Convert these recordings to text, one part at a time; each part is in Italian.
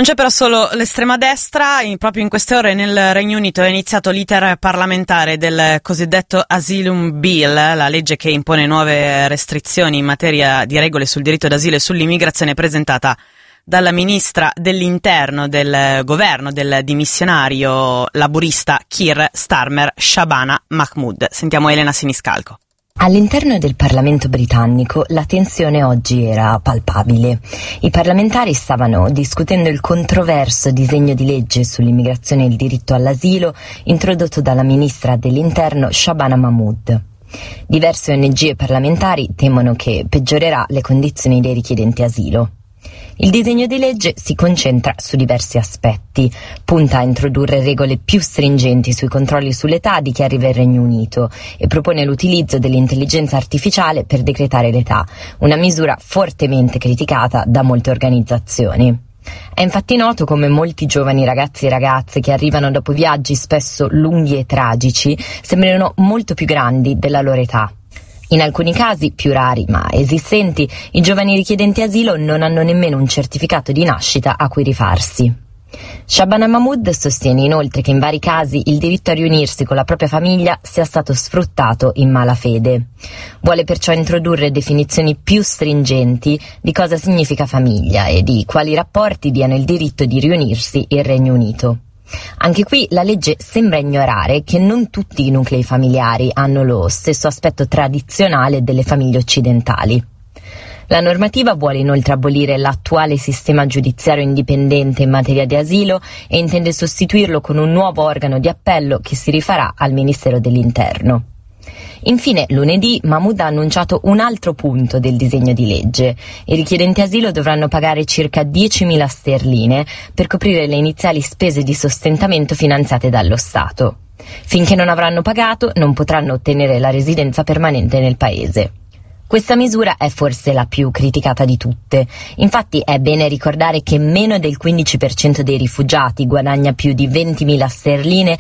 Non c'è però solo l'estrema destra, proprio in queste ore nel Regno Unito è iniziato l'iter parlamentare del cosiddetto Asylum Bill, la legge che impone nuove restrizioni in materia di regole sul diritto d'asilo e sull'immigrazione, presentata dalla ministra dell'interno del governo del dimissionario laburista Keir Starmer, Shabana Mahmood. Sentiamo Elena Siniscalco. All'interno del Parlamento britannico la tensione oggi era palpabile. I parlamentari stavano discutendo il controverso disegno di legge sull'immigrazione e il diritto all'asilo introdotto dalla ministra dell'interno Shabana Mahmood. Diverse ONG e parlamentari temono che peggiorerà le condizioni dei richiedenti asilo. Il disegno di legge si concentra su diversi aspetti, punta a introdurre regole più stringenti sui controlli sull'età di chi arriva in Regno Unito e propone l'utilizzo dell'intelligenza artificiale per decretare l'età, una misura fortemente criticata da molte organizzazioni. È infatti noto come molti giovani ragazzi e ragazze che arrivano dopo viaggi spesso lunghi e tragici sembrino molto più grandi della loro età. In alcuni casi, più rari ma esistenti, i giovani richiedenti asilo non hanno nemmeno un certificato di nascita a cui rifarsi. Shabana Mahmood sostiene inoltre che in vari casi il diritto a riunirsi con la propria famiglia sia stato sfruttato in malafede. Vuole perciò introdurre definizioni più stringenti di cosa significa famiglia e di quali rapporti diano il diritto di riunirsi in Regno Unito. Anche qui la legge sembra ignorare che non tutti i nuclei familiari hanno lo stesso aspetto tradizionale delle famiglie occidentali. La normativa vuole inoltre abolire l'attuale sistema giudiziario indipendente in materia di asilo e intende sostituirlo con un nuovo organo di appello che si rifarà al Ministero dell'Interno. Infine, lunedì, Mahmood ha annunciato un altro punto del disegno di legge. I richiedenti asilo dovranno pagare circa 10.000 sterline per coprire le iniziali spese di sostentamento finanziate dallo Stato. Finché non avranno pagato, non potranno ottenere la residenza permanente nel paese. Questa misura è forse la più criticata di tutte. Infatti è bene ricordare che meno del 15% dei rifugiati guadagna più di 20.000 sterline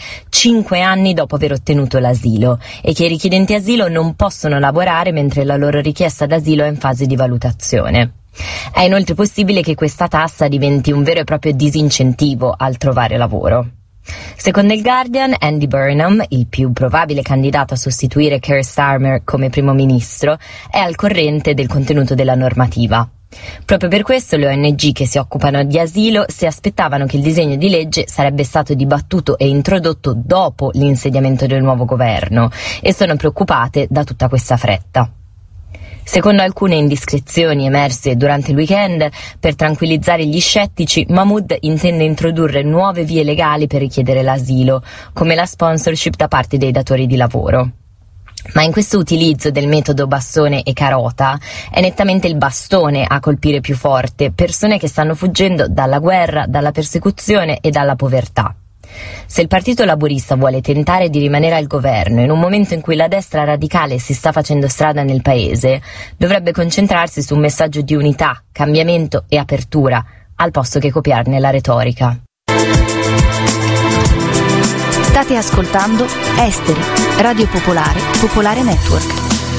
5 anni dopo aver ottenuto l'asilo e che i richiedenti asilo non possono lavorare mentre la loro richiesta d'asilo è in fase di valutazione. È inoltre possibile che questa tassa diventi un vero e proprio disincentivo al trovare lavoro. Secondo il Guardian, Andy Burnham, il più probabile candidato a sostituire Keir Starmer come primo ministro, è al corrente del contenuto della normativa. Proprio per questo le ONG che si occupano di asilo si aspettavano che il disegno di legge sarebbe stato dibattuto e introdotto dopo l'insediamento del nuovo governo e sono preoccupate da tutta questa fretta. Secondo alcune indiscrezioni emerse durante il weekend, per tranquillizzare gli scettici, Mahmood intende introdurre nuove vie legali per richiedere l'asilo, come la sponsorship da parte dei datori di lavoro. Ma in questo utilizzo del metodo bastone e carota è nettamente il bastone a colpire più forte persone che stanno fuggendo dalla guerra, dalla persecuzione e dalla povertà. Se il Partito Laburista vuole tentare di rimanere al governo in un momento in cui la destra radicale si sta facendo strada nel paese, dovrebbe concentrarsi su un messaggio di unità, cambiamento e apertura, al posto che copiarne la retorica. State ascoltando Esteri, Radio Popolare, Popolare Network.